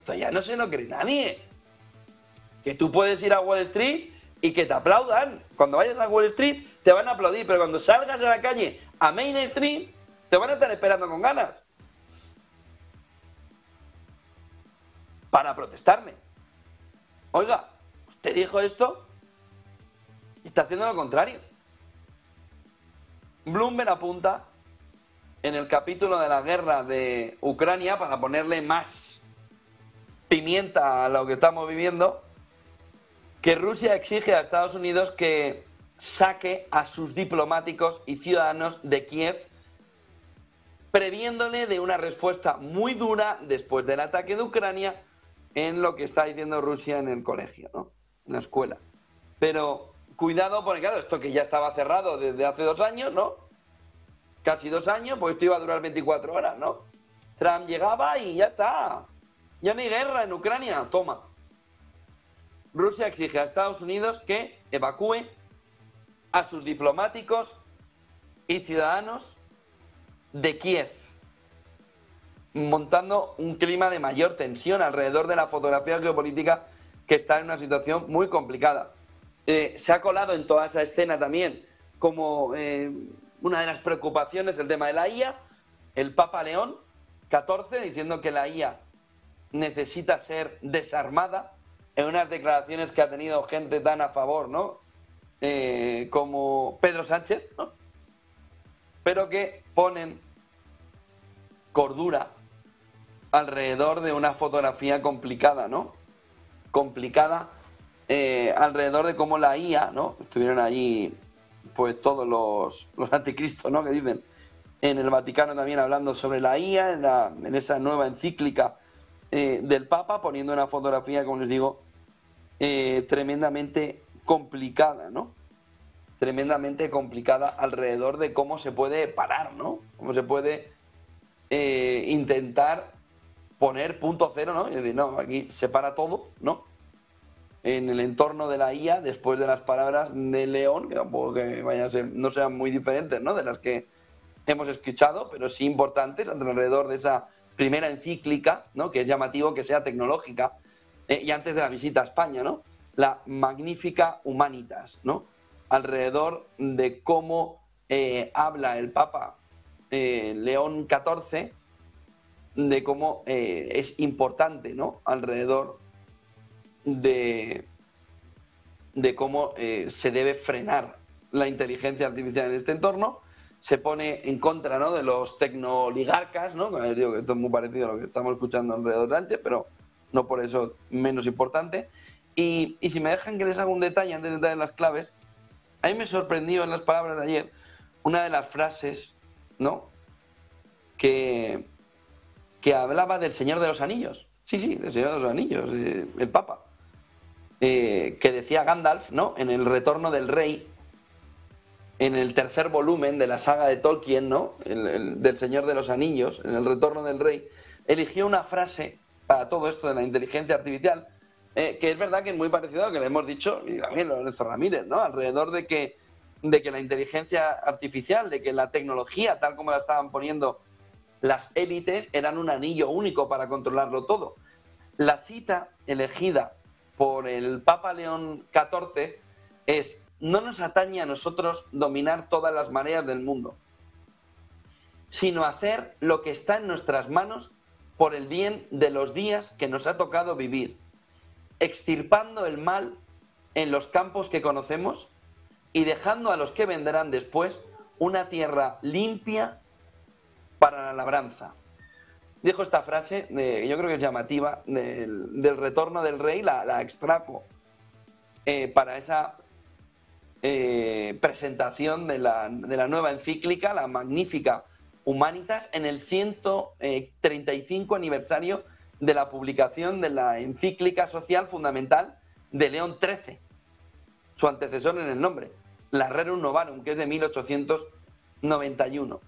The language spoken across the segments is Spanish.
Esto ya no se lo cree nadie. Que tú puedes ir a Wall Street y que te aplaudan. Cuando vayas a Wall Street te van a aplaudir, pero cuando salgas a la calle, a Main Street, te van a estar esperando con ganas para protestarme. Oiga, usted dijo esto y está haciendo lo contrario. Bloomberg apunta en el capítulo de la guerra de Ucrania, para ponerle más pimienta a lo que estamos viviendo, que Rusia exige a Estados Unidos que saque a sus diplomáticos y ciudadanos de Kiev, previéndole de una respuesta muy dura después del ataque de Ucrania en lo que está diciendo Rusia en el colegio, ¿no? En la escuela. Pero cuidado, porque claro, esto que ya estaba cerrado desde hace 2 años, ¿no? Casi 2 años, pues esto iba a durar 24 horas, ¿no? Trump llegaba y ya está. Ya no hay guerra en Ucrania, toma. Rusia exige a Estados Unidos que evacúe a sus diplomáticos y ciudadanos de Kiev, montando un clima de mayor tensión alrededor de la fotografía geopolítica, que está en una situación muy complicada. Se ha colado en toda esa escena también como una de las preocupaciones el tema de la IA, el Papa León XIV diciendo que la IA necesita ser desarmada, en unas declaraciones que ha tenido gente tan a favor, ¿no? Como Pedro Sánchez, ¿no? Pero que ponen cordura alrededor de una fotografía complicada, ¿no? Complicada alrededor de cómo la IA, ¿no? Estuvieron allí pues todos los anticristos, ¿no? Que dicen en el Vaticano también hablando sobre la IA, en esa nueva encíclica del Papa, poniendo una fotografía, como les digo, tremendamente complicada, ¿no? Tremendamente complicada alrededor de cómo se puede parar, ¿no? Cómo se puede intentar poner punto cero, ¿no? Y decir, no, aquí se para todo, ¿no? En el entorno de la IA, después de las palabras de León, que tampoco que vayan a ser, no sean muy diferentes, ¿no? De las que hemos escuchado, pero sí importantes alrededor de esa primera encíclica, ¿no? Que es llamativo que sea tecnológica, y antes de la visita a España, ¿no? La Magnificat Humanitas, ¿no? Alrededor de cómo habla el Papa León XIV, de cómo es importante, ¿no? Alrededor de cómo se debe frenar la inteligencia artificial en este entorno. Se pone en contra, ¿no? De los tecnooligarcas, ¿no? Les digo que esto es muy parecido a lo que estamos escuchando alrededor de Sánchez, pero no por eso menos importante. Y si me dejan que les haga un detalle antes de entrar en las claves, a mí me sorprendió en las palabras de ayer una de las frases, ¿no? Que hablaba del Señor de los Anillos. Sí, del Señor de los Anillos, el Papa. Que decía Gandalf, ¿no? En El Retorno del Rey, en el 3er volumen de la saga de Tolkien, ¿no? Del Señor de los Anillos, en El Retorno del Rey, eligió una frase para todo esto de la inteligencia artificial, que es verdad que es muy parecido a lo que le hemos dicho, y también Lorenzo Ramírez, ¿no? Alrededor de que la inteligencia artificial, de que la tecnología, tal como la estaban poniendo las élites, eran un anillo único para controlarlo todo. La cita elegida por el Papa León XIV es: no nos atañe a nosotros dominar todas las mareas del mundo, sino hacer lo que está en nuestras manos por el bien de los días que nos ha tocado vivir, extirpando el mal en los campos que conocemos y dejando a los que vendrán después una tierra limpia para la labranza. Dijo esta frase, yo creo que es llamativa, del Retorno del Rey, la extrajo para esa presentación de la nueva encíclica, la Magnificat Humanitas, en el 135 aniversario de la publicación de la encíclica social fundamental de León XIII, su antecesor en el nombre, la Rerum Novarum, que es de 1891.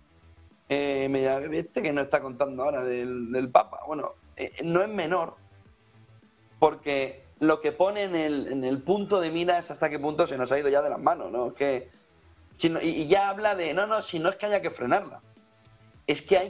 Que no está contando ahora del Papa. Bueno, no es menor, porque lo que pone en el punto de mira es hasta qué punto se nos ha ido ya de las manos, ¿no? Y ya habla de, no, si no es que haya que frenarla, es que hay